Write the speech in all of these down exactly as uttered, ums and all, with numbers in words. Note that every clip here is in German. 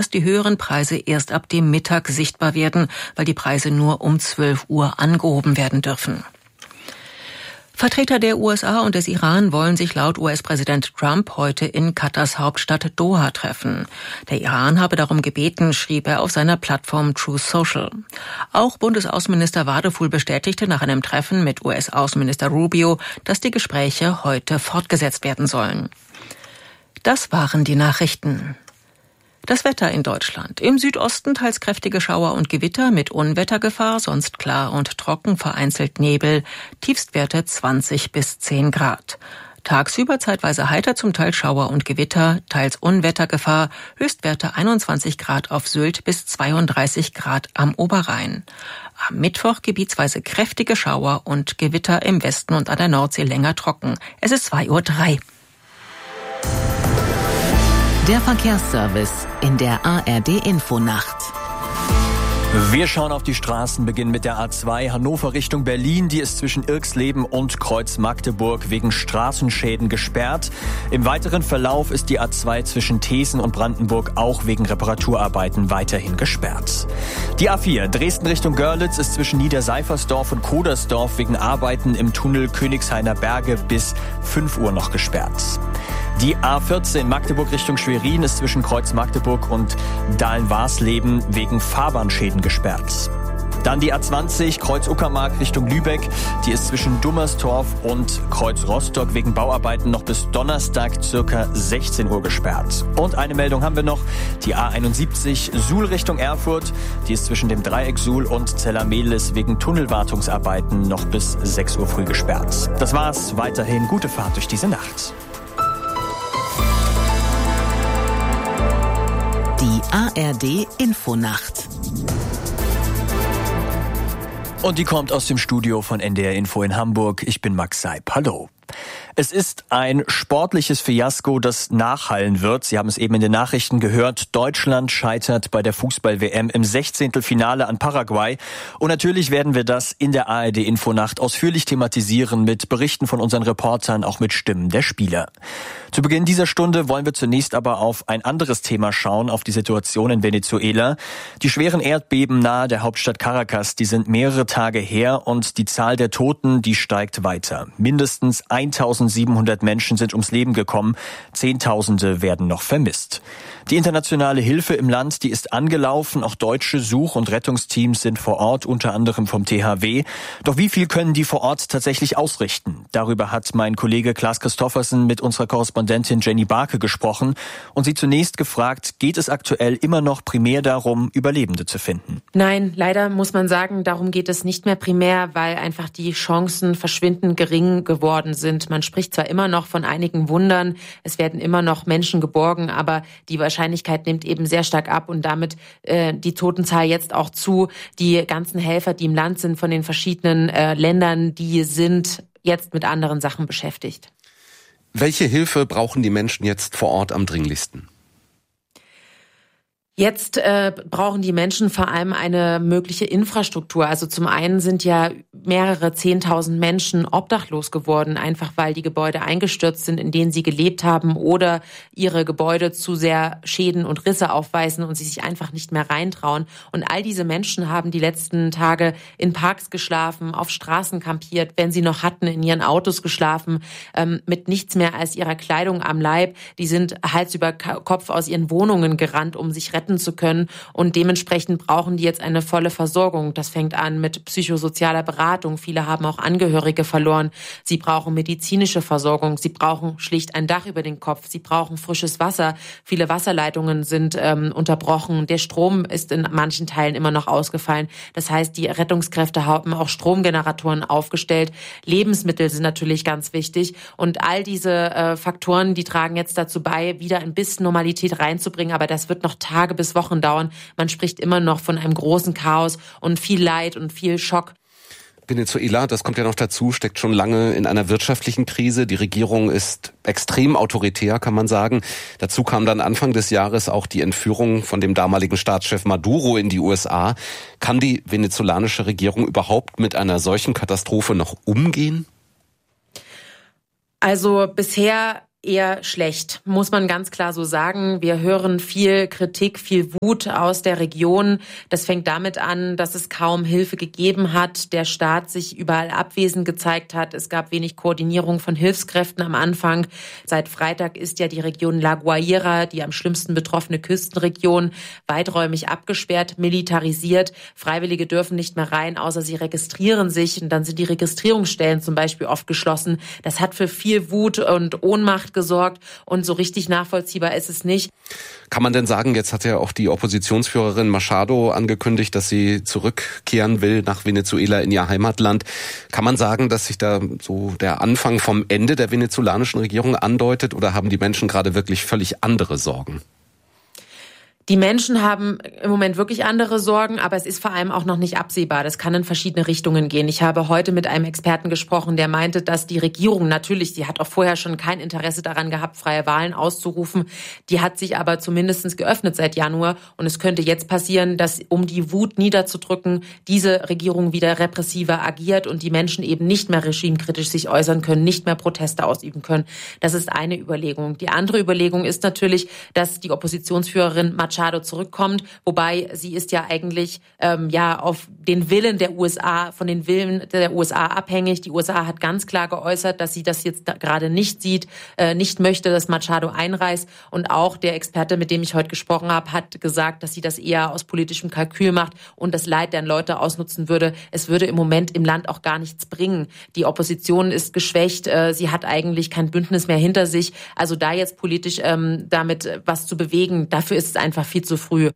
dass die höheren Preise erst ab dem Mittag sichtbar werden, weil die Preise nur um zwölf Uhr angehoben werden dürfen. Vertreter der U S A und des Iran wollen sich laut U S-Präsident Trump heute in Katars Hauptstadt Doha treffen. Der Iran habe darum gebeten, schrieb er auf seiner Plattform Truth Social. Auch Bundesaußenminister Wadefuhl bestätigte nach einem Treffen mit U S-Außenminister Rubio, dass die Gespräche heute fortgesetzt werden sollen. Das waren die Nachrichten. Das Wetter in Deutschland. Im Südosten teils kräftige Schauer und Gewitter mit Unwettergefahr, sonst klar und trocken, vereinzelt Nebel. Tiefstwerte zwanzig bis zehn Grad. Tagsüber zeitweise heiter, zum Teil Schauer und Gewitter, teils Unwettergefahr. Höchstwerte einundzwanzig Grad auf Sylt bis zweiunddreißig Grad am Oberrhein. Am Mittwoch gebietsweise kräftige Schauer und Gewitter im Westen und an der Nordsee länger trocken. Es ist zwei Uhr drei. Der Verkehrsservice in der A R D-Infonacht. Wir schauen auf die Straßen, beginnen mit der A zwei Hannover Richtung Berlin. Die ist zwischen Irxleben und Kreuz Magdeburg wegen Straßenschäden gesperrt. Im weiteren Verlauf ist die A zwei zwischen Thesen und Brandenburg auch wegen Reparaturarbeiten weiterhin gesperrt. Die A vier Dresden Richtung Görlitz ist zwischen Niederseifersdorf und Kodersdorf wegen Arbeiten im Tunnel Königshainer Berge bis fünf Uhr noch gesperrt. Die A vierzehn Magdeburg Richtung Schwerin ist zwischen Kreuz Magdeburg und Dahlen-Warsleben wegen Fahrbahnschäden gesperrt. Dann die A zwanzig Kreuz Uckermark Richtung Lübeck. Die ist zwischen Dummerstorf und Kreuz Rostock wegen Bauarbeiten noch bis Donnerstag circa sechzehn Uhr gesperrt. Und eine Meldung haben wir noch. Die A einundsiebzig Suhl Richtung Erfurt. Die ist zwischen dem Dreieck Suhl und Zellermehlis wegen Tunnelwartungsarbeiten noch bis sechs Uhr früh gesperrt. Das war's. Weiterhin gute Fahrt durch diese Nacht. Die A R D-Infonacht. Und die kommt aus dem Studio von N D R Info in Hamburg. Ich bin Max Seib. Hallo. Es ist ein sportliches Fiasko, das nachhallen wird. Sie haben es eben in den Nachrichten gehört. Deutschland scheitert bei der Fußball-W M im Sechzehntelfinale an Paraguay. Und natürlich werden wir das in der A R D-Infonacht ausführlich thematisieren mit Berichten von unseren Reportern, auch mit Stimmen der Spieler. Zu Beginn dieser Stunde wollen wir zunächst aber auf ein anderes Thema schauen, auf die Situation in Venezuela. Die schweren Erdbeben nahe der Hauptstadt Caracas, die sind mehrere Tage her und die Zahl der Toten, die steigt weiter. Mindestens eintausendsiebenhundert Menschen sind ums Leben gekommen, Zehntausende werden noch vermisst. Die internationale Hilfe im Land, die ist angelaufen, auch deutsche Such- und Rettungsteams sind vor Ort, unter anderem vom T H W. Doch wie viel können die vor Ort tatsächlich ausrichten? Darüber hat mein Kollege Klaas Christoffersen mit unserer Korrespondentin Jenny Barke gesprochen und sie zunächst gefragt, geht es aktuell immer noch primär darum, Überlebende zu finden? Nein, leider muss man sagen, darum geht es nicht mehr primär, weil einfach die Chancen verschwindend gering geworden sind. Man spricht zwar immer noch von einigen Wundern, es werden immer noch Menschen geborgen, aber die Wahrscheinlichkeit nimmt eben sehr stark ab und damit äh, die Totenzahl jetzt auch zu. Die ganzen Helfer, die im Land sind von den verschiedenen äh, Ländern, die sind jetzt mit anderen Sachen beschäftigt. Welche Hilfe brauchen die Menschen jetzt vor Ort am dringlichsten? Jetzt äh, brauchen die Menschen vor allem eine mögliche Infrastruktur. Also zum einen sind ja mehrere Zehntausend Menschen obdachlos geworden, einfach weil die Gebäude eingestürzt sind, in denen sie gelebt haben oder ihre Gebäude zu sehr Schäden und Risse aufweisen und sie sich einfach nicht mehr reintrauen. Und all diese Menschen haben die letzten Tage in Parks geschlafen, auf Straßen kampiert, wenn sie noch hatten, in ihren Autos geschlafen, ähm, mit nichts mehr als ihrer Kleidung am Leib. Die sind Hals über Kopf aus ihren Wohnungen gerannt, um sich retten zu können und dementsprechend brauchen die jetzt eine volle Versorgung. Das fängt an mit psychosozialer Beratung. Viele haben auch Angehörige verloren. Sie brauchen medizinische Versorgung. Sie brauchen schlicht ein Dach über den Kopf. Sie brauchen frisches Wasser. Viele Wasserleitungen sind ähm, unterbrochen. Der Strom ist in manchen Teilen immer noch ausgefallen. Das heißt, die Rettungskräfte haben auch Stromgeneratoren aufgestellt. Lebensmittel sind natürlich ganz wichtig und all diese äh, Faktoren, die tragen jetzt dazu bei, wieder ein bisschen Normalität reinzubringen. Aber das wird noch Tage bis Wochen dauern. Man spricht immer noch von einem großen Chaos und viel Leid und viel Schock. Venezuela, das kommt ja noch dazu, steckt schon lange in einer wirtschaftlichen Krise. Die Regierung ist extrem autoritär, kann man sagen. Dazu kam dann Anfang des Jahres auch die Entführung von dem damaligen Staatschef Maduro in die U S A. Kann die venezolanische Regierung überhaupt mit einer solchen Katastrophe noch umgehen? Also bisher Eher schlecht, muss man ganz klar so sagen. Wir hören viel Kritik, viel Wut aus der Region. Das fängt damit an, dass es kaum Hilfe gegeben hat, der Staat sich überall abwesend gezeigt hat. Es gab wenig Koordinierung von Hilfskräften am Anfang. Seit Freitag ist ja die Region La Guaira, die am schlimmsten betroffene Küstenregion, weiträumig abgesperrt, militarisiert. Freiwillige dürfen nicht mehr rein, außer sie registrieren sich. Und dann sind die Registrierungsstellen zum Beispiel oft geschlossen. Das hat für viel Wut und Ohnmacht gesorgt und so richtig nachvollziehbar ist es nicht. Kann man denn sagen, jetzt hat ja auch die Oppositionsführerin Machado angekündigt, dass sie zurückkehren will nach Venezuela in ihr Heimatland. Kann man sagen, dass sich da so der Anfang vom Ende der venezolanischen Regierung andeutet oder haben die Menschen gerade wirklich völlig andere Sorgen? Die Menschen haben im Moment wirklich andere Sorgen, aber es ist vor allem auch noch nicht absehbar. Das kann in verschiedene Richtungen gehen. Ich habe heute mit einem Experten gesprochen, der meinte, dass die Regierung natürlich, die hat auch vorher schon kein Interesse daran gehabt, freie Wahlen auszurufen. Die hat sich aber zumindest geöffnet seit Januar. Und es könnte jetzt passieren, dass, um die Wut niederzudrücken, diese Regierung wieder repressiver agiert und die Menschen eben nicht mehr regimekritisch sich äußern können, nicht mehr Proteste ausüben können. Das ist eine Überlegung. Die andere Überlegung ist natürlich, dass die Oppositionsführerin Machado zurückkommt, wobei sie ist ja eigentlich ähm, ja auf den Willen der U S A, von den Willen der U S A abhängig. Die U S A hat ganz klar geäußert, dass sie das jetzt da gerade nicht sieht, äh, nicht möchte, dass Machado einreist. Und auch der Experte, mit dem ich heute gesprochen habe, hat gesagt, dass sie das eher aus politischem Kalkül macht und das Leid der Leute ausnutzen würde. Es würde im Moment im Land auch gar nichts bringen. Die Opposition ist geschwächt, äh, sie hat eigentlich kein Bündnis mehr hinter sich. Also da jetzt politisch ähm, damit was zu bewegen, dafür ist es einfach viel zu früh.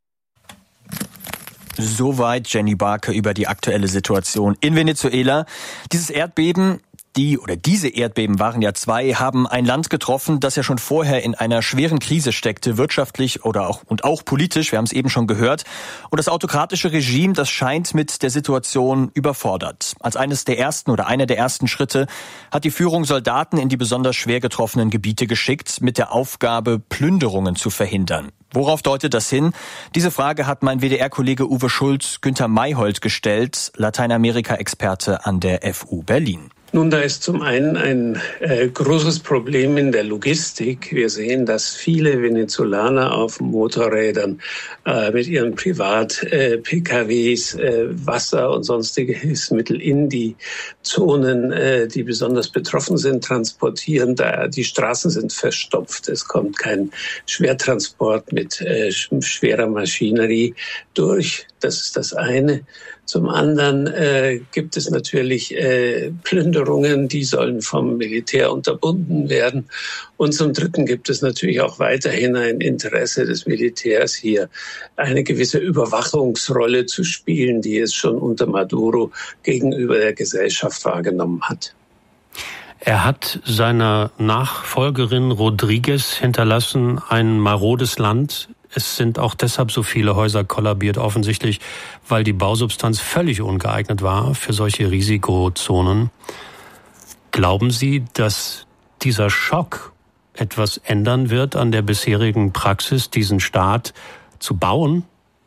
Soweit Jenny Barke über die aktuelle Situation in Venezuela. Dieses Erdbeben, die oder diese Erdbeben waren ja zwei, haben ein Land getroffen, das ja schon vorher in einer schweren Krise steckte, wirtschaftlich oder auch und auch politisch. Wir haben es eben schon gehört. Und das autokratische Regime, das scheint mit der Situation überfordert. Als eines der ersten oder einer der ersten Schritte hat die Führung Soldaten in die besonders schwer getroffenen Gebiete geschickt, mit der Aufgabe, Plünderungen zu verhindern. Worauf deutet das hin? Diese Frage hat mein W D R-Kollege Uwe Schulz Günther Mayhold gestellt, Lateinamerika-Experte an der F U Berlin. Nun, da ist zum einen ein äh, großes Problem in der Logistik. Wir sehen, dass viele Venezolaner auf Motorrädern äh, mit ihren Privat-P K Ws äh, Wasser und sonstige Hilfsmittel in die Zonen, äh, die besonders betroffen sind, transportieren. Da die Straßen sind verstopft. Es kommt kein Schwertransport mit äh, schwerer Maschinerie durch. Das ist das eine. Zum anderen äh, gibt es natürlich äh, Plünderungen, die sollen vom Militär unterbunden werden. Und zum Dritten gibt es natürlich auch weiterhin ein Interesse des Militärs, hier eine gewisse Überwachungsrolle zu spielen, die es schon unter Maduro gegenüber der Gesellschaft wahrgenommen hat. Er hat seiner Nachfolgerin Rodriguez hinterlassen ein marodes Land. Es sind auch deshalb so viele Häuser kollabiert, offensichtlich, weil die Bausubstanz völlig ungeeignet war für solche Risikozonen. Glauben Sie, dass dieser Schock etwas ändern wird an der bisherigen Praxis, diesen Staat zu bauen?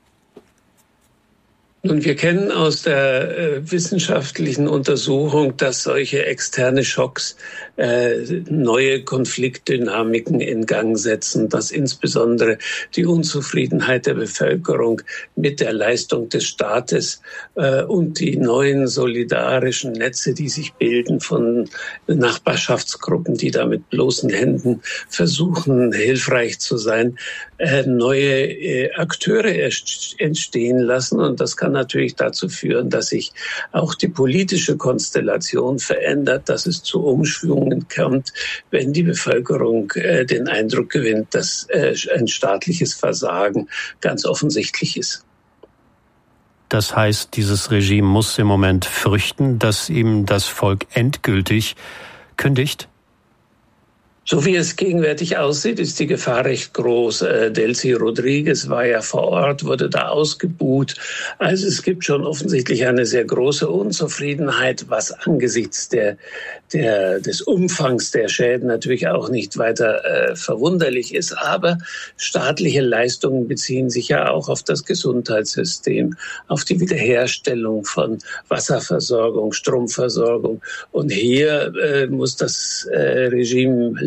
Nun, wir kennen aus der äh, wissenschaftlichen Untersuchung, dass solche externe Schocks äh, neue Konfliktdynamiken in Gang setzen, dass insbesondere die Unzufriedenheit der Bevölkerung mit der Leistung des Staates äh, und die neuen solidarischen Netze, die sich bilden von Nachbarschaftsgruppen, die da mit bloßen Händen versuchen, hilfreich zu sein, äh, neue äh, Akteure entstehen lassen. Und das kann natürlich dazu führen, dass sich auch die politische Konstellation verändert, dass es zu Umschwungen kommt, wenn die Bevölkerung äh, den Eindruck gewinnt, dass äh, ein staatliches Versagen ganz offensichtlich ist. Das heißt, dieses Regime muss im Moment fürchten, dass ihm das Volk endgültig kündigt? So wie es gegenwärtig aussieht, ist die Gefahr recht groß. Delcy Rodriguez war ja vor Ort, wurde da ausgebuht. Also es gibt schon offensichtlich eine sehr große Unzufriedenheit, was angesichts der, der, des Umfangs der Schäden natürlich auch nicht weiter äh, verwunderlich ist. Aber staatliche Leistungen beziehen sich ja auch auf das Gesundheitssystem, auf die Wiederherstellung von Wasserversorgung, Stromversorgung. Und hier äh, muss das äh, Regime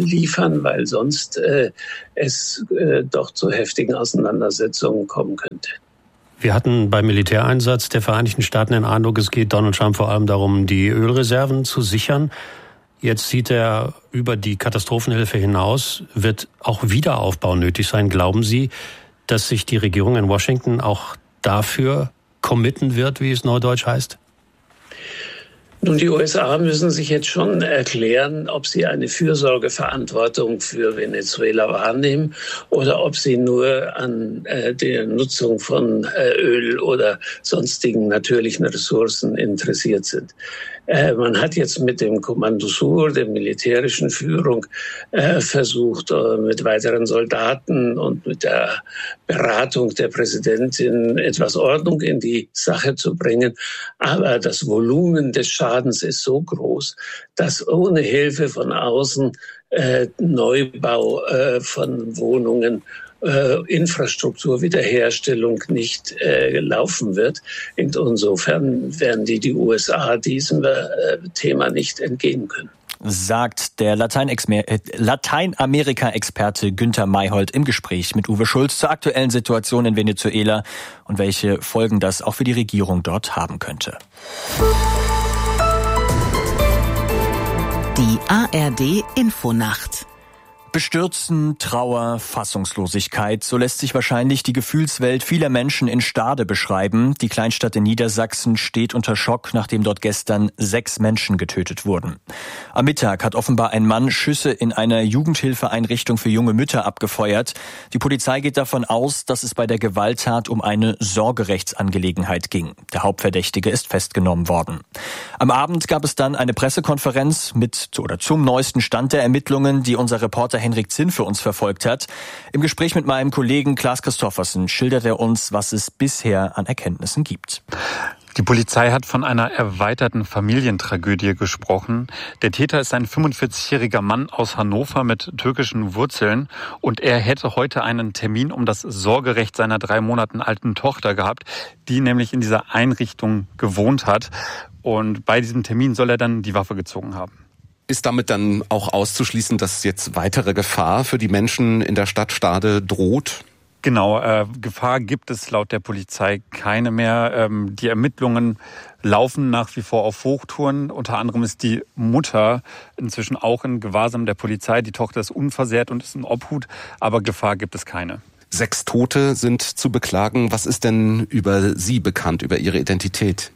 liefern, weil sonst äh, es äh, doch zu heftigen Auseinandersetzungen kommen könnte. Wir hatten beim Militäreinsatz der Vereinigten Staaten den Eindruck, es geht Donald Trump vor allem darum, die Ölreserven zu sichern. Jetzt sieht er über die Katastrophenhilfe hinaus, wird auch Wiederaufbau nötig sein. Glauben Sie, dass sich die Regierung in Washington auch dafür committen wird, wie es neudeutsch heißt? Nun, die U S A müssen sich jetzt schon erklären, ob sie eine Fürsorgeverantwortung für Venezuela wahrnehmen oder ob sie nur an äh, der Nutzung von äh, Öl oder sonstigen natürlichen Ressourcen interessiert sind. Äh, man hat jetzt mit dem Kommando Sur, der militärischen Führung, äh, versucht, äh, mit weiteren Soldaten und mit der Beratung der Präsidentin etwas Ordnung in die Sache zu bringen. Aber das Volumen des Schadens ist so groß, dass ohne Hilfe von außen äh, Neubau äh, von Wohnungen, äh, Infrastruktur, Wiederherstellung nicht äh, laufen wird. Insofern werden die, die U S A diesem äh, Thema nicht entgehen können. Sagt der Lateinamerika-Experte Günther Mayhold im Gespräch mit Uwe Schulz zur aktuellen Situation in Venezuela und welche Folgen das auch für die Regierung dort haben könnte. Die A R D Infonacht. Bestürzen, Trauer, Fassungslosigkeit, so lässt sich wahrscheinlich die Gefühlswelt vieler Menschen in Stade beschreiben. Die Kleinstadt in Niedersachsen steht unter Schock, nachdem dort gestern sechs Menschen getötet wurden. Am Mittag hat offenbar ein Mann Schüsse in einer Jugendhilfeeinrichtung für junge Mütter abgefeuert. Die Polizei geht davon aus, dass es bei der Gewalttat um eine Sorgerechtsangelegenheit ging. Der Hauptverdächtige ist festgenommen worden. Am Abend gab es dann eine Pressekonferenz mit oder zum neuesten Stand der Ermittlungen, die unser Reporter Henrik Zinn für uns verfolgt hat. Im Gespräch mit meinem Kollegen Klaas Christoffersen schildert er uns, was es bisher an Erkenntnissen gibt. Die Polizei hat von einer erweiterten Familientragödie gesprochen. Der Täter ist ein fünfundvierzigjähriger Mann aus Hannover mit türkischen Wurzeln und er hätte heute einen Termin um das Sorgerecht seiner drei Monate alten Tochter gehabt, die nämlich in dieser Einrichtung gewohnt hat. Und bei diesem Termin soll er dann die Waffe gezogen haben. Ist damit dann auch auszuschließen, dass jetzt weitere Gefahr für die Menschen in der Stadt Stade droht? Genau, äh, Gefahr gibt es laut der Polizei keine mehr. Ähm, die Ermittlungen laufen nach wie vor auf Hochtouren. Unter anderem ist die Mutter inzwischen auch in Gewahrsam der Polizei. Die Tochter ist unversehrt und ist in Obhut, aber Gefahr gibt es keine. Sechs Tote sind zu beklagen. Was ist denn über sie bekannt, über ihre Identität?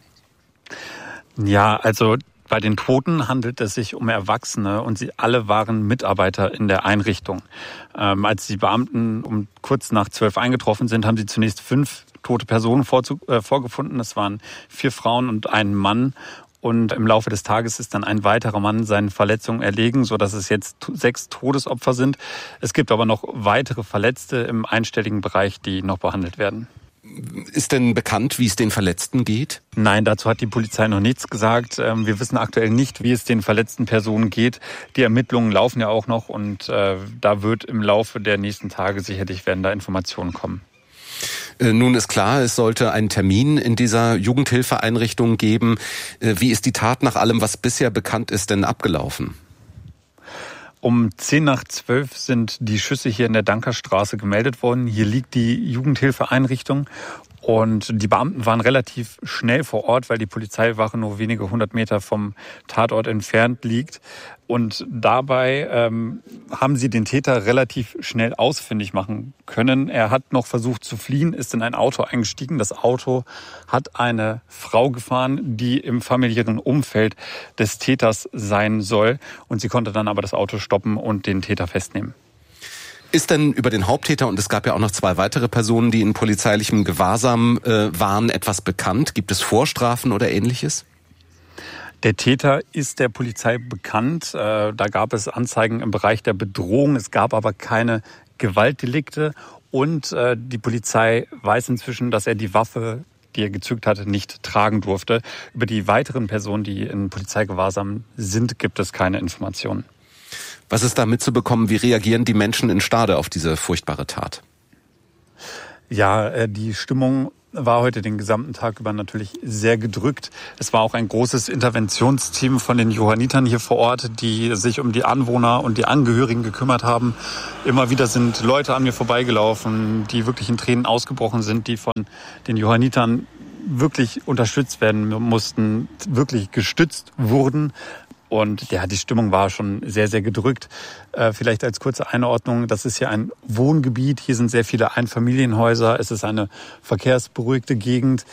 Ja, also bei den Toten handelt es sich um Erwachsene und sie alle waren Mitarbeiter in der Einrichtung. Ähm, als die Beamten um kurz nach zwölf eingetroffen sind, haben sie zunächst fünf tote Personen vorzu- äh, vorgefunden. Es waren vier Frauen und ein Mann. Und im Laufe des Tages ist dann ein weiterer Mann seinen Verletzungen erlegen, sodass es jetzt sechs Todesopfer sind. Es gibt aber noch weitere Verletzte im einstelligen Bereich, die noch behandelt werden. Ist denn bekannt, wie es den Verletzten geht? Nein, dazu hat die Polizei noch nichts gesagt. Wir wissen aktuell nicht, wie es den verletzten Personen geht. Die Ermittlungen laufen ja auch noch und äh, da wird im Laufe der nächsten Tage sicherlich werden da Informationen kommen. Nun ist klar, es sollte einen Termin in dieser Jugendhilfeeinrichtung geben. Wie ist die Tat nach allem, was bisher bekannt ist, denn abgelaufen? Um zehn nach zwölf sind die Schüsse hier in der Dankerstraße gemeldet worden. Hier liegt die Jugendhilfeeinrichtung und die Beamten waren relativ schnell vor Ort, weil die Polizeiwache nur wenige hundert Meter vom Tatort entfernt liegt. Und dabei ähm, haben sie den Täter relativ schnell ausfindig machen können. Er hat noch versucht zu fliehen, ist in ein Auto eingestiegen. Das Auto hat eine Frau gefahren, die im familiären Umfeld des Täters sein soll. Und sie konnte dann aber das Auto stoppen und den Täter festnehmen. Ist denn über den Haupttäter, und es gab ja auch noch zwei weitere Personen, die in polizeilichem Gewahrsam äh, waren, etwas bekannt? Gibt es Vorstrafen oder Ähnliches? Der Täter ist der Polizei bekannt. Da gab es Anzeigen im Bereich der Bedrohung. Es gab aber keine Gewaltdelikte. Und die Polizei weiß inzwischen, dass er die Waffe, die er gezückt hatte, nicht tragen durfte. Über die weiteren Personen, die in Polizeigewahrsam sind, gibt es keine Informationen. Was ist da mitzubekommen? Wie reagieren die Menschen in Stade auf diese furchtbare Tat? Ja, die Stimmung war heute den gesamten Tag über natürlich sehr gedrückt. Es war auch ein großes Interventionsteam von den Johannitern hier vor Ort, die sich um die Anwohner und die Angehörigen gekümmert haben. Immer wieder sind Leute an mir vorbeigelaufen, die wirklich in Tränen ausgebrochen sind, die von den Johannitern wirklich unterstützt werden mussten, wirklich gestützt wurden. Und ja, die Stimmung war schon sehr, sehr gedrückt. Äh, vielleicht als kurze Einordnung, das ist ja ein Wohngebiet. Hier sind sehr viele Einfamilienhäuser. Es ist eine verkehrsberuhigte Gegend.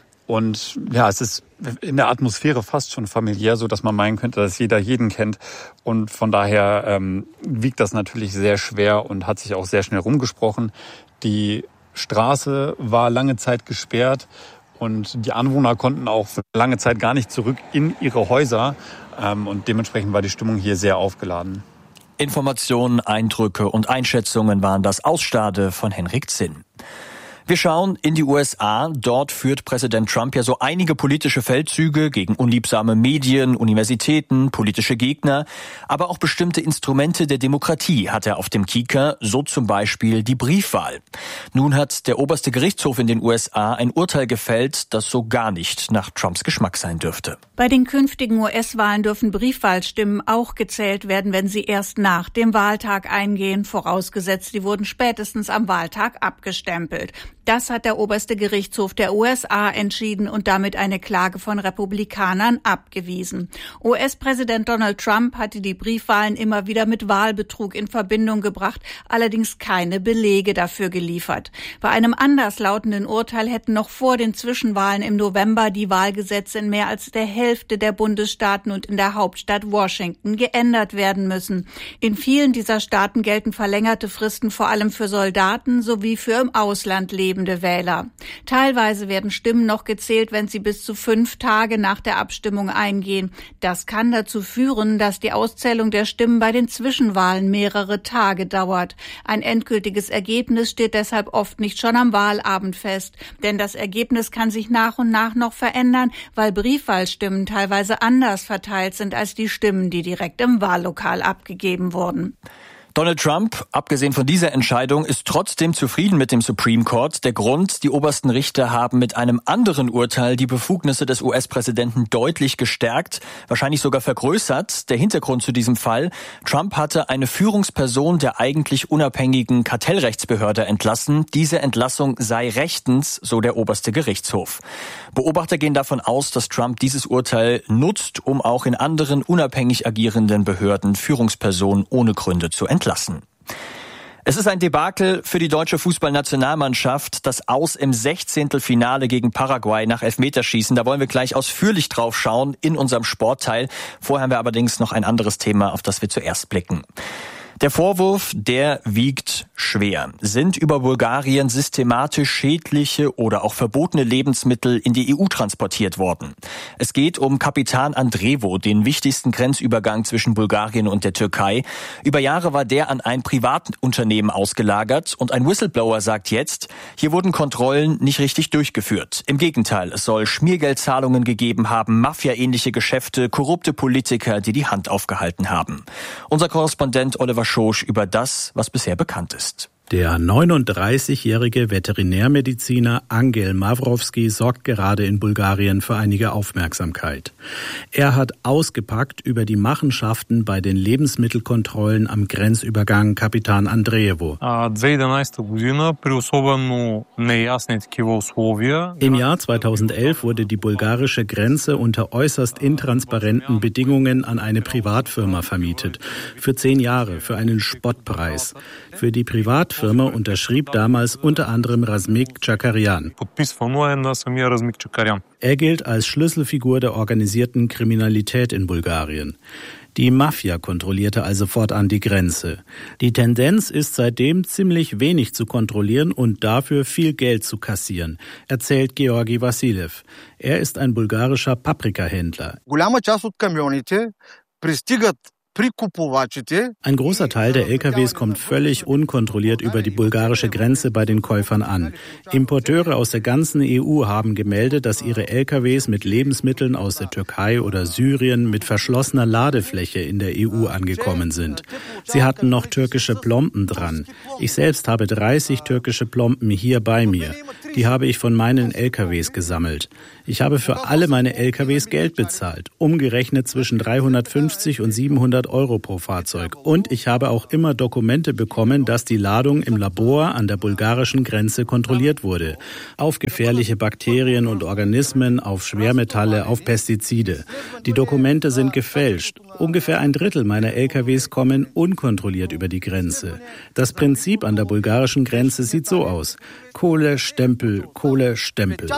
Und ja, es ist in der Atmosphäre fast schon familiär, so dass man meinen könnte, dass jeder jeden kennt. Und von daher ähm, wiegt das natürlich sehr schwer und hat sich auch sehr schnell rumgesprochen. Die Straße war lange Zeit gesperrt. Und die Anwohner konnten auch für lange Zeit gar nicht zurück in ihre Häuser. Und dementsprechend war die Stimmung hier sehr aufgeladen. Informationen, Eindrücke und Einschätzungen waren das aus Stade von Henrik Zinn. Wir schauen in die U S A. Dort führt Präsident Trump ja so einige politische Feldzüge gegen unliebsame Medien, Universitäten, politische Gegner, aber auch bestimmte Instrumente der Demokratie hat er auf dem Kieker, so zum Beispiel die Briefwahl. Nun hat der oberste Gerichtshof in den U S A ein Urteil gefällt, das so gar nicht nach Trumps Geschmack sein dürfte. Bei den künftigen U S-Wahlen dürfen Briefwahlstimmen auch gezählt werden, wenn sie erst nach dem Wahltag eingehen, vorausgesetzt, die wurden spätestens am Wahltag abgestempelt. Das hat der oberste Gerichtshof der U S A entschieden und damit eine Klage von Republikanern abgewiesen. U S-Präsident Donald Trump hatte die Briefwahlen immer wieder mit Wahlbetrug in Verbindung gebracht, allerdings keine Belege dafür geliefert. Bei einem anderslautenden Urteil hätten noch vor den Zwischenwahlen im November die Wahlgesetze in mehr als der Hälfte der Bundesstaaten und in der Hauptstadt Washington geändert werden müssen. In vielen dieser Staaten gelten verlängerte Fristen vor allem für Soldaten sowie für im Ausland lebende Wähler. Teilweise werden Stimmen noch gezählt, wenn sie bis zu fünf Tage nach der Abstimmung eingehen. Das kann dazu führen, dass die Auszählung der Stimmen bei den Zwischenwahlen mehrere Tage dauert. Ein endgültiges Ergebnis steht deshalb oft nicht schon am Wahlabend fest, denn das Ergebnis kann sich nach und nach noch verändern, weil Briefwahlstimmen teilweise anders verteilt sind als die Stimmen, die direkt im Wahllokal abgegeben wurden. Donald Trump, abgesehen von dieser Entscheidung, ist trotzdem zufrieden mit dem Supreme Court. Der Grund, die obersten Richter haben mit einem anderen Urteil die Befugnisse des U S-Präsidenten deutlich gestärkt, wahrscheinlich sogar vergrößert. Der Hintergrund zu diesem Fall: Trump hatte eine Führungsperson der eigentlich unabhängigen Kartellrechtsbehörde entlassen. Diese Entlassung sei rechtens, so der oberste Gerichtshof. Beobachter gehen davon aus, dass Trump dieses Urteil nutzt, um auch in anderen unabhängig agierenden Behörden Führungspersonen ohne Gründe zu entlassen. Lassen. Es ist ein Debakel für die deutsche Fußballnationalmannschaft, das Aus im Sechzehntelfinale gegen Paraguay nach Elfmeterschießen. Da wollen wir gleich ausführlich drauf schauen in unserem Sportteil. Vorher haben wir allerdings noch ein anderes Thema, auf das wir zuerst blicken. Der Vorwurf, der wiegt schwer. Sind über Bulgarien systematisch schädliche oder auch verbotene Lebensmittel in die E U transportiert worden? Es geht um Kapitan Andreevo, den wichtigsten Grenzübergang zwischen Bulgarien und der Türkei. Über Jahre war der an ein Privatunternehmen ausgelagert und ein Whistleblower sagt jetzt, hier wurden Kontrollen nicht richtig durchgeführt. Im Gegenteil, es soll Schmiergeldzahlungen gegeben haben, mafiaähnliche Geschäfte, korrupte Politiker, die die Hand aufgehalten haben. Unser Korrespondent Oliver Schosch über das, was bisher bekannt ist. Der neununddreißigjährige Veterinärmediziner Angel Mavrovski sorgt gerade in Bulgarien für einige Aufmerksamkeit. Er hat ausgepackt über die Machenschaften bei den Lebensmittelkontrollen am Grenzübergang Kapitan Andreevo. Im Jahr zweitausendelf wurde die bulgarische Grenze unter äußerst intransparenten Bedingungen an eine Privatfirma vermietet. Für zehn Jahre, für einen Spottpreis. Für die Privatfirma Firma unterschrieb damals unter anderem Razmik Chakarian. Er gilt als Schlüsselfigur der organisierten Kriminalität in Bulgarien. Die Mafia kontrollierte also fortan die Grenze. Die Tendenz ist seitdem ziemlich wenig zu kontrollieren und dafür viel Geld zu kassieren, erzählt Georgi Vassilev. Er ist ein bulgarischer Paprikahändler. Ein großer Teil der L K Ws kommt völlig unkontrolliert über die bulgarische Grenze bei den Käufern an. Importeure aus der ganzen E U haben gemeldet, dass ihre L K Ws mit Lebensmitteln aus der Türkei oder Syrien mit verschlossener Ladefläche in der E U angekommen sind. Sie hatten noch türkische Plomben dran. Ich selbst habe dreißig türkische Plomben hier bei mir. Die habe ich von meinen L K Ws gesammelt. Ich habe für alle meine L K Ws Geld bezahlt, umgerechnet zwischen dreihundertfünfzig und siebenhundert Euro pro Fahrzeug. Und ich habe auch immer Dokumente bekommen, dass die Ladung im Labor an der bulgarischen Grenze kontrolliert wurde. Auf gefährliche Bakterien und Organismen, auf Schwermetalle, auf Pestizide. Die Dokumente sind gefälscht. Ungefähr ein Drittel meiner L K Ws kommen unkontrolliert über die Grenze. Das Prinzip an der bulgarischen Grenze sieht so aus. Kohle, Stempel, Kohle, Stempel.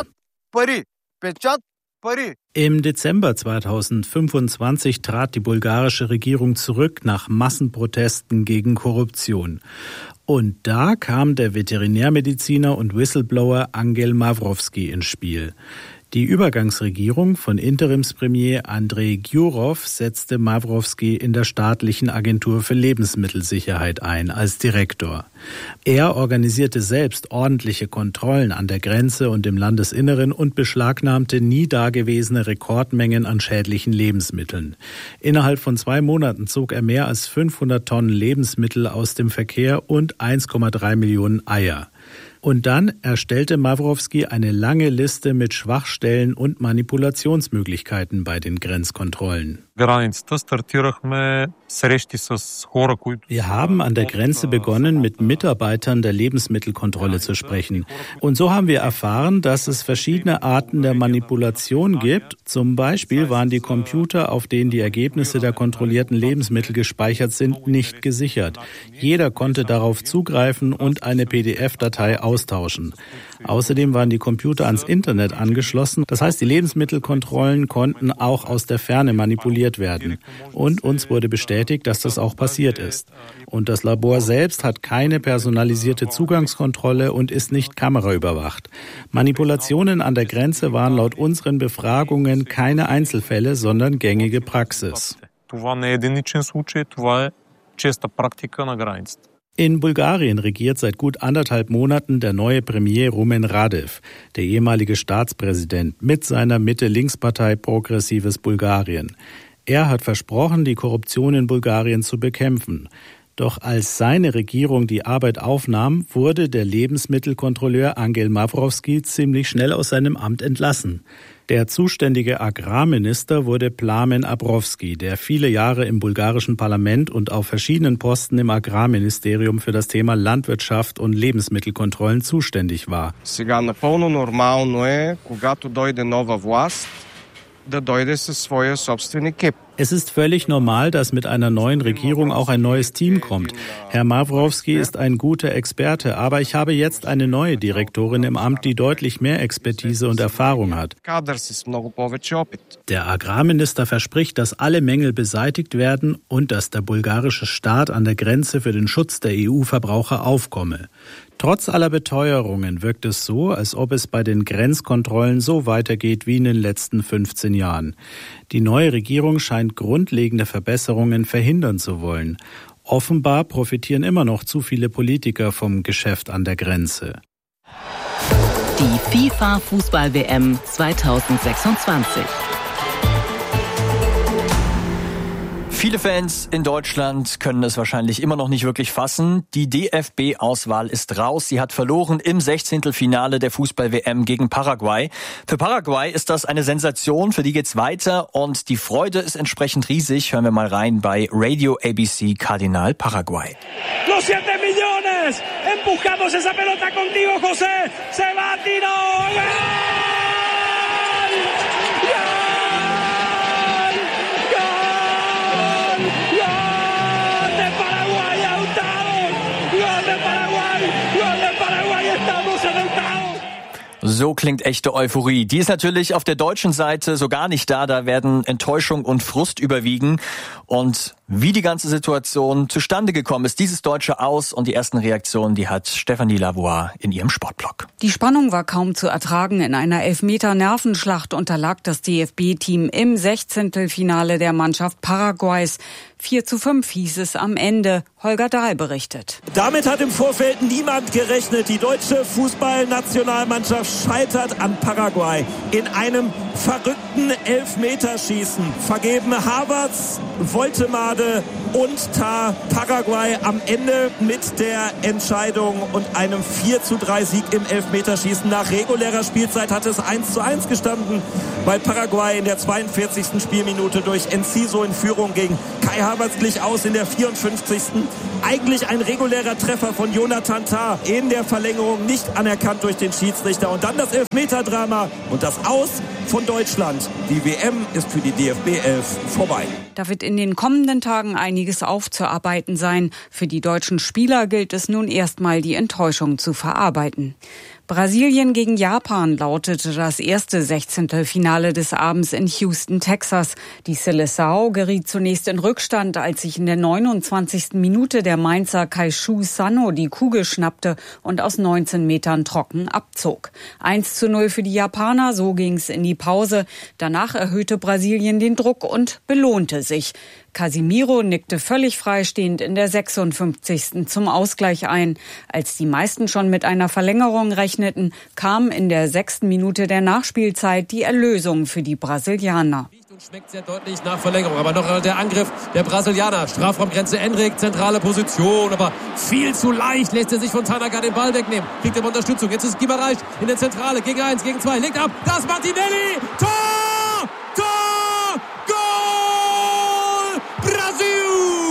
Im Dezember zweitausendfünfundzwanzig trat die bulgarische Regierung zurück nach Massenprotesten gegen Korruption. Und da kam der Veterinärmediziner und Whistleblower Angel Mavrovsky ins Spiel. Die Übergangsregierung von Interimspremier Andrei Gyurov setzte Mavrovsky in der staatlichen Agentur für Lebensmittelsicherheit ein als Direktor. Er organisierte selbst ordentliche Kontrollen an der Grenze und im Landesinneren und beschlagnahmte nie dagewesene Rekordmengen an schädlichen Lebensmitteln. Innerhalb von zwei Monaten zog er mehr als fünfhundert Tonnen Lebensmittel aus dem Verkehr und eins Komma drei Millionen Eier. Und dann erstellte Mavrovsky eine lange Liste mit Schwachstellen und Manipulationsmöglichkeiten bei den Grenzkontrollen. Wir haben an der Grenze begonnen, mit Mitarbeitern der Lebensmittelkontrolle zu sprechen. Und so haben wir erfahren, dass es verschiedene Arten der Manipulation gibt. Zum Beispiel waren die Computer, auf denen die Ergebnisse der kontrollierten Lebensmittel gespeichert sind, nicht gesichert. Jeder konnte darauf zugreifen und eine P D F-Datei austauschen. Außerdem waren die Computer ans Internet angeschlossen. Das heißt, die Lebensmittelkontrollen konnten auch aus der Ferne manipuliert werden. Und uns wurde bestätigt, dass das auch passiert ist. Und das Labor selbst hat keine personalisierte Zugangskontrolle und ist nicht kameraüberwacht. Manipulationen an der Grenze waren laut unseren Befragungen keine Einzelfälle, sondern gängige Praxis. In Bulgarien regiert seit gut anderthalb Monaten der neue Premier Rumen Radev, der ehemalige Staatspräsident, mit seiner Mitte-Links-Partei Progressives Bulgarien. Er hat versprochen, die Korruption in Bulgarien zu bekämpfen. Doch als seine Regierung die Arbeit aufnahm, wurde der Lebensmittelkontrolleur Angel Mavrovsky ziemlich schnell aus seinem Amt entlassen. Der zuständige Agrarminister wurde Plamen Abrovsky, der viele Jahre im bulgarischen Parlament und auf verschiedenen Posten im Agrarministerium für das Thema Landwirtschaft und Lebensmittelkontrollen zuständig war. Сега напълно нормално е, когато дойде нова власт, да дойде със своя собствен екип. Es ist völlig normal, dass mit einer neuen Regierung auch ein neues Team kommt. Herr Mavrovsky ist ein guter Experte, aber ich habe jetzt eine neue Direktorin im Amt, die deutlich mehr Expertise und Erfahrung hat. Der Agrarminister verspricht, dass alle Mängel beseitigt werden und dass der bulgarische Staat an der Grenze für den Schutz der E U-Verbraucher aufkomme. Trotz aller Beteuerungen wirkt es so, als ob es bei den Grenzkontrollen so weitergeht wie in den letzten fünfzehn Jahren. Die neue Regierung scheint grundlegende Verbesserungen verhindern zu wollen. Offenbar profitieren immer noch zu viele Politiker vom Geschäft an der Grenze. Die FIFA-Fußball-W M zweitausendsechsundzwanzig. Viele Fans in Deutschland können es wahrscheinlich immer noch nicht wirklich fassen. Die D F B-Auswahl ist raus. Sie hat verloren im Sechzehntelfinale der Fußball-W M gegen Paraguay. Für Paraguay ist das eine Sensation, für die geht's weiter und die Freude ist entsprechend riesig. Hören wir mal rein bei Radio A B C Kardinal Paraguay. Los siete millones, empujamos esa pelota contigo, José, se va, tiro, ¡gol! So klingt echte Euphorie. Die ist natürlich auf der deutschen Seite so gar nicht da. Da werden Enttäuschung und Frust überwiegen. Und wie die ganze Situation zustande gekommen ist, dieses deutsche Aus und die ersten Reaktionen, die hat Stefanie Lavoie in ihrem Sportblog. Die Spannung war kaum zu ertragen. In einer Elfmeter-Nervenschlacht unterlag das D F B-Team im Sechzehntelfinale der Mannschaft Paraguays. vier zu fünf hieß es am Ende. Holger Dahl berichtet. Damit hat im Vorfeld niemand gerechnet. Die deutsche Fußballnationalmannschaft scheitert an Paraguay in einem verrückten Elfmeterschießen. Vergeben Havertz, Woltemade und Tah. Paraguay am Ende mit der Entscheidung und einem vier zu drei Sieg im Elfmeterschießen. Nach regulärer Spielzeit hat es eins zu eins gestanden, weil Paraguay in der zweiundvierzigsten Spielminute durch Enciso in Führung ging. Kai Havertz glich aus in der vierundfünfzigsten Eigentlich ein regulärer Treffer von Jonathan Tah in der Verlängerung, nicht anerkannt durch den Schiedsrichter. Und dann das Elfmeterdrama und das Aus von Deutschland. Die W M ist für die D F B elf vorbei. Da wird in den kommenden Tagen einiges aufzuarbeiten sein. Für die deutschen Spieler gilt es nun erstmal, die Enttäuschung zu verarbeiten. Brasilien gegen Japan lautete das erste Sechzehntelfinale des Abends in Houston, Texas. Die Seleção geriet zunächst in Rückstand, als sich in der neunundzwanzigsten Minute der Mainzer Keishu Sano die Kugel schnappte und aus neunzehn Metern trocken abzog. eins zu null für die Japaner, so ging's in die Pause. Danach erhöhte Brasilien den Druck und belohnte sich. Casemiro nickte völlig freistehend in der sechsundfünfzigsten zum Ausgleich ein. Als die meisten schon mit einer Verlängerung rechneten, kam in der sechsten Minute der Nachspielzeit die Erlösung für die Brasilianer. Schmeckt sehr deutlich nach Verlängerung, aber noch der Angriff der Brasilianer. Strafraumgrenze Endrick, zentrale Position, aber viel zu leicht lässt er sich von Tanaka den Ball wegnehmen. Kriegt er Unterstützung. Jetzt ist Guimarães in der Zentrale, gegen eins, gegen zwei, legt ab, das Martinelli, Tor, Tor, Goal, Brasil!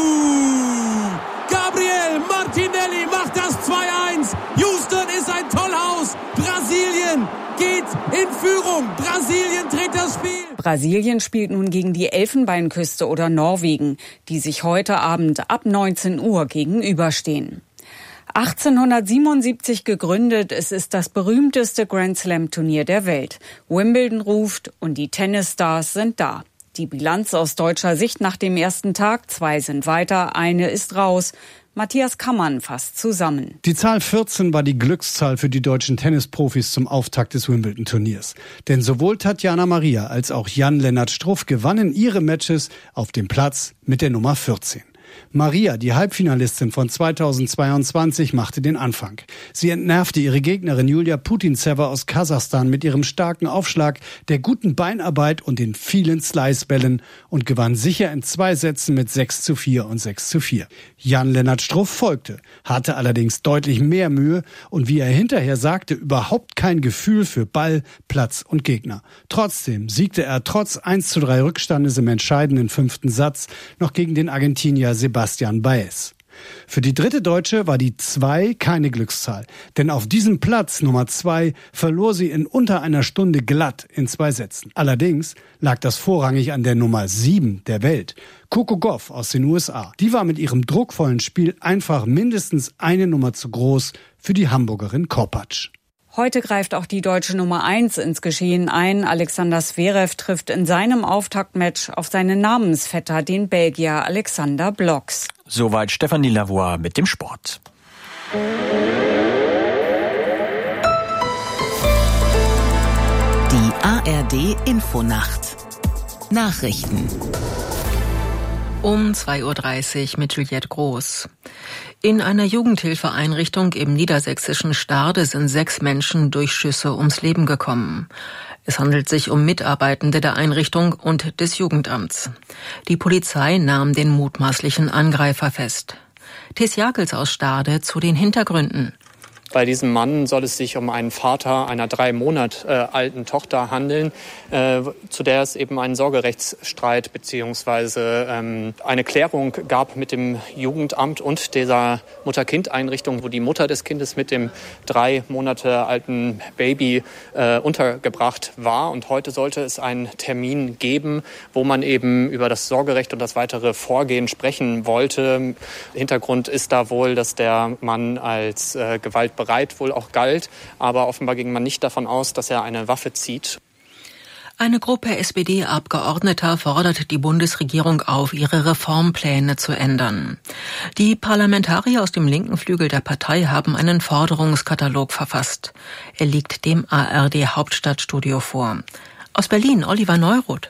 Gabriel Martinelli macht das zwei eins. Houston ist ein Tollhaus. Brasilien geht in Führung. Brasilien dreht das Spiel. Brasilien spielt nun gegen die Elfenbeinküste oder Norwegen, die sich heute Abend ab neunzehn Uhr gegenüberstehen. achtzehnhundertsiebenundsiebzig gegründet, es ist das berühmteste Grand-Slam-Turnier der Welt. Wimbledon ruft und die Tennisstars sind da. Die Bilanz aus deutscher Sicht nach dem ersten Tag, zwei sind weiter, eine ist raus. Matthias Kammann fasst zusammen. Die Zahl vierzehn war die Glückszahl für die deutschen Tennisprofis zum Auftakt des Wimbledon-Turniers. Denn sowohl Tatjana Maria als auch Jan-Lennart Struff gewannen ihre Matches auf dem Platz mit der Nummer vierzehn. Maria, die Halbfinalistin von zweitausendzweiundzwanzig, machte den Anfang. Sie entnervte ihre Gegnerin Julia Putintseva aus Kasachstan mit ihrem starken Aufschlag, der guten Beinarbeit und den vielen Slicebällen und gewann sicher in zwei Sätzen mit sechs zu vier und sechs zu vier. Jan-Lennart Struff folgte, hatte allerdings deutlich mehr Mühe und wie er hinterher sagte, überhaupt kein Gefühl für Ball, Platz und Gegner. Trotzdem siegte er trotz eins zu drei Rückstandes im entscheidenden fünften Satz noch gegen den Argentinier Sebastian Baez. Für die dritte Deutsche war die zwei keine Glückszahl, denn auf diesem Platz Nummer zwei verlor sie in unter einer Stunde glatt in zwei Sätzen. Allerdings lag das vorrangig an der Nummer sieben der Welt, Coco Gauff aus den U S A. Die war mit ihrem druckvollen Spiel einfach mindestens eine Nummer zu groß für die Hamburgerin Korpatsch. Heute greift auch die deutsche Nummer eins ins Geschehen ein. Alexander Zverev trifft in seinem Auftaktmatch auf seinen Namensvetter, den Belgier Alexander Bloks. Soweit Stefanie Lavoie mit dem Sport. Die A R D Infonacht. Nachrichten. Um zwei Uhr dreißig mit Juliette Groß. In einer Jugendhilfeeinrichtung im niedersächsischen Stade sind sechs Menschen durch Schüsse ums Leben gekommen. Es handelt sich um Mitarbeitende der Einrichtung und des Jugendamts. Die Polizei nahm den mutmaßlichen Angreifer fest. Tis Jakels aus Stade zu den Hintergründen. Bei diesem Mann soll es sich um einen Vater einer drei Monate äh, alten Tochter handeln, äh, zu der es eben einen Sorgerechtsstreit bzw. Ähm, eine Klärung gab mit dem Jugendamt und dieser Mutter-Kind-Einrichtung, wo die Mutter des Kindes mit dem drei Monate alten Baby äh, untergebracht war. Und heute sollte es einen Termin geben, wo man eben über das Sorgerecht und das weitere Vorgehen sprechen wollte. Hintergrund ist da wohl, dass der Mann als äh, Gewalt bereit wohl auch galt, aber offenbar ging man nicht davon aus, dass er eine Waffe zieht. Eine Gruppe S P D-Abgeordneter fordert die Bundesregierung auf, ihre Reformpläne zu ändern. Die Parlamentarier aus dem linken Flügel der Partei haben einen Forderungskatalog verfasst. Er liegt dem A R D-Hauptstadtstudio vor. Aus Berlin, Oliver Neuroth.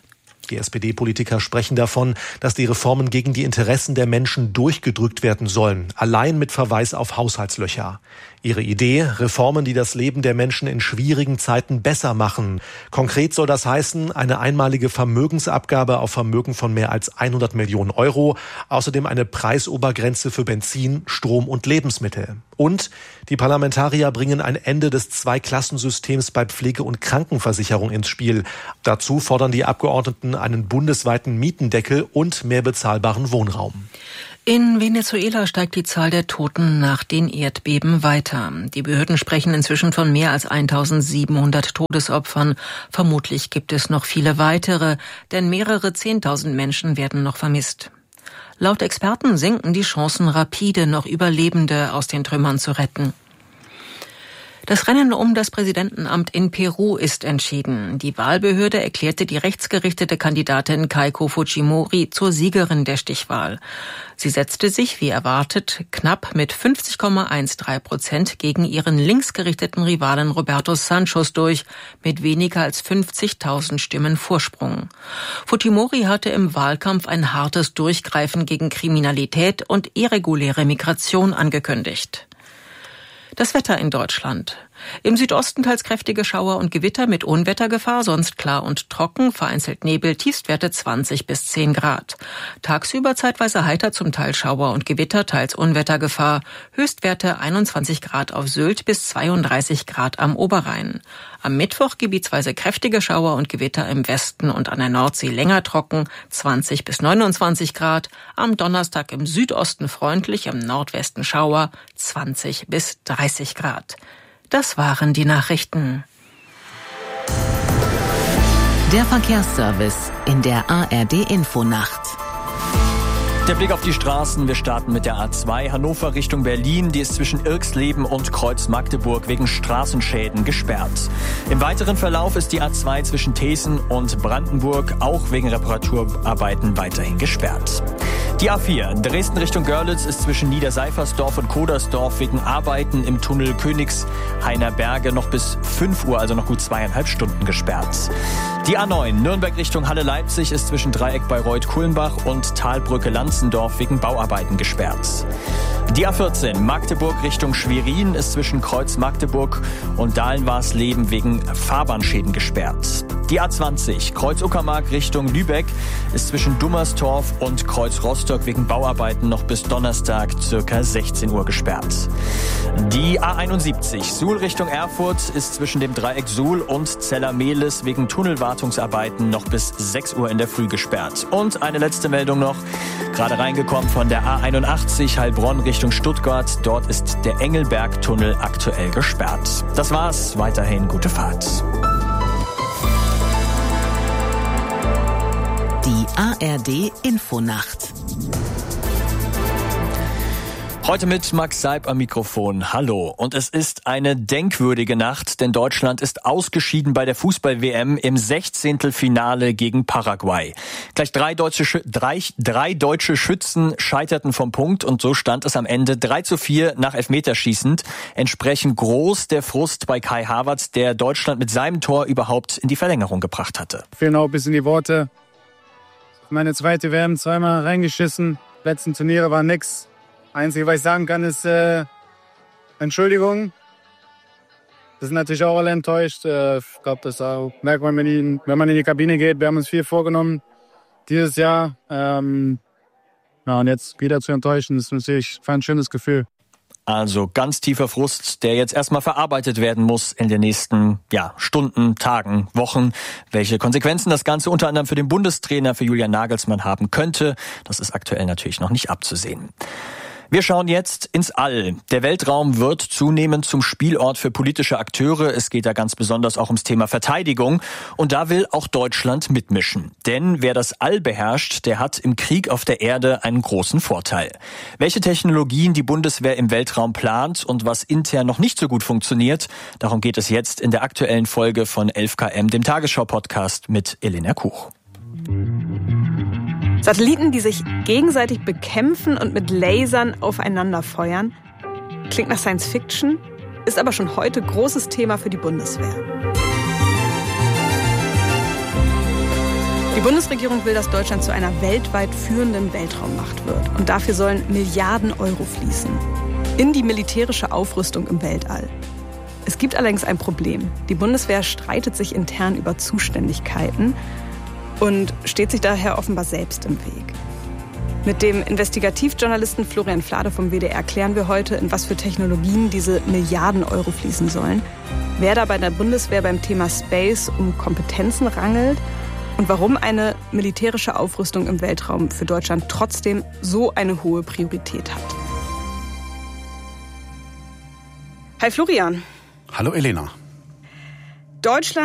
Die S P D-Politiker sprechen davon, dass die Reformen gegen die Interessen der Menschen durchgedrückt werden sollen, allein mit Verweis auf Haushaltslöcher. Ihre Idee, Reformen, die das Leben der Menschen in schwierigen Zeiten besser machen. Konkret soll das heißen, eine einmalige Vermögensabgabe auf Vermögen von mehr als hundert Millionen Euro, außerdem eine Preisobergrenze für Benzin, Strom und Lebensmittel. Und die Parlamentarier bringen ein Ende des Zweiklassensystems bei Pflege- und Krankenversicherung ins Spiel. Dazu fordern die Abgeordneten einen bundesweiten Mietendeckel und mehr bezahlbaren Wohnraum. In Venezuela steigt die Zahl der Toten nach den Erdbeben weiter. Die Behörden sprechen inzwischen von mehr als eintausendsiebenhundert Todesopfern. Vermutlich gibt es noch viele weitere, denn mehrere Zehntausend Menschen werden noch vermisst. Laut Experten sinken die Chancen rapide, noch Überlebende aus den Trümmern zu retten. Das Rennen um das Präsidentenamt in Peru ist entschieden. Die Wahlbehörde erklärte die rechtsgerichtete Kandidatin Keiko Fujimori zur Siegerin der Stichwahl. Sie setzte sich, wie erwartet, knapp mit fünfzig Komma dreizehn Prozent gegen ihren linksgerichteten Rivalen Roberto Santos durch, mit weniger als fünfzigtausend Stimmen Vorsprung. Fujimori hatte im Wahlkampf ein hartes Durchgreifen gegen Kriminalität und irreguläre Migration angekündigt. Das Wetter in Deutschland. Im Südosten teils kräftige Schauer und Gewitter mit Unwettergefahr, sonst klar und trocken, vereinzelt Nebel, Tiefstwerte zwanzig bis zehn Grad. Tagsüber zeitweise heiter, zum Teil Schauer und Gewitter, teils Unwettergefahr. Höchstwerte einundzwanzig Grad auf Sylt bis zweiunddreißig Grad am Oberrhein. Am Mittwoch gebietsweise kräftige Schauer und Gewitter im Westen und an der Nordsee länger trocken, zwanzig bis neunundzwanzig Grad. Am Donnerstag im Südosten freundlich, im Nordwesten Schauer, zwanzig bis dreißig Grad. Das waren die Nachrichten. Der Verkehrsservice in der A R D-Infonacht. Der Blick auf die Straßen. Wir starten mit der A zwei Hannover Richtung Berlin. Die ist zwischen Irxleben und Kreuz Magdeburg wegen Straßenschäden gesperrt. Im weiteren Verlauf ist die A zwei zwischen Thesen und Brandenburg auch wegen Reparaturarbeiten weiterhin gesperrt. Die A vier Dresden Richtung Görlitz ist zwischen Niederseifersdorf und Kodersdorf wegen Arbeiten im Tunnel Königshainer Berge noch bis fünf Uhr, also noch gut zweieinhalb Stunden gesperrt. Die A neun Nürnberg Richtung Halle-Leipzig ist zwischen Dreieck Bayreuth-Kulmbach und Talbrücke-Lanzendorf wegen Bauarbeiten gesperrt. Die A vierzehn Magdeburg Richtung Schwerin ist zwischen Kreuz Magdeburg und Dahlenwarsleben wegen Fahrbahnschäden gesperrt. Die A zwanzig Kreuz Uckermark Richtung Lübeck ist zwischen Dummerstorf und Kreuz Rostock wegen Bauarbeiten noch bis Donnerstag ca. sechzehn Uhr gesperrt. Die A einundsiebzig Suhl Richtung Erfurt ist zwischen dem Dreieck Suhl und Zellermehlis wegen Tunnelwartungsarbeiten noch bis sechs Uhr in der Früh gesperrt. Und eine letzte Meldung noch, gerade reingekommen von der A einundachtzig Heilbronn Richtung Stuttgart. Dort ist der Engelberg-Tunnel aktuell gesperrt. Das war's, weiterhin gute Fahrt. Die A R D-Infonacht. Heute mit Max Seib am Mikrofon. Hallo. Und es ist eine denkwürdige Nacht, denn Deutschland ist ausgeschieden bei der Fußball-W M im Sechzehntelfinale gegen Paraguay. Gleich drei deutsche, drei, drei deutsche Schützen scheiterten vom Punkt und so stand es am Ende drei zu vier nach Elfmeterschießend. Entsprechend groß der Frust bei Kai Havertz, der Deutschland mit seinem Tor überhaupt in die Verlängerung gebracht hatte. Fehlen auch ein bisschen die Worte. Meine zweite W M zweimal reingeschissen. Letzten Turniere war nix. Einzige, was ich sagen kann, ist äh, Entschuldigung. Wir sind natürlich auch alle enttäuscht. Äh, ich glaube, das auch, merkt man, wenn, die, wenn man in die Kabine geht. Wir haben uns viel vorgenommen dieses Jahr. Ähm, ja, und jetzt wieder zu enttäuschen, ist natürlich ein schönes Gefühl. Also ganz tiefer Frust, der jetzt erstmal verarbeitet werden muss in den nächsten ja, Stunden, Tagen, Wochen. Welche Konsequenzen das Ganze unter anderem für den Bundestrainer, für Julian Nagelsmann haben könnte, das ist aktuell natürlich noch nicht abzusehen. Wir schauen jetzt ins All. Der Weltraum wird zunehmend zum Spielort für politische Akteure. Es geht da ganz besonders auch ums Thema Verteidigung. Und da will auch Deutschland mitmischen. Denn wer das All beherrscht, der hat im Krieg auf der Erde einen großen Vorteil. Welche Technologien die Bundeswehr im Weltraum plant und was intern noch nicht so gut funktioniert, darum geht es jetzt in der aktuellen Folge von elf K M, dem Tagesschau-Podcast mit Elena Kuch. Satelliten, die sich gegenseitig bekämpfen und mit Lasern aufeinander feuern. Klingt nach Science Fiction, ist aber schon heute großes Thema für die Bundeswehr. Die Bundesregierung will, dass Deutschland zu einer weltweit führenden Weltraummacht wird. Und dafür sollen Milliarden Euro fließen. In die militärische Aufrüstung im Weltall. Es gibt allerdings ein Problem. Die Bundeswehr streitet sich intern über Zuständigkeiten und steht sich daher offenbar selbst im Weg. Mit dem Investigativjournalisten Florian Flade vom W D R klären wir heute, in was für Technologien diese Milliarden Euro fließen sollen, wer da bei der Bundeswehr beim Thema Space um Kompetenzen rangelt und warum eine militärische Aufrüstung im Weltraum für Deutschland trotzdem so eine hohe Priorität hat. Hi Florian. Hallo Elena. Deutschland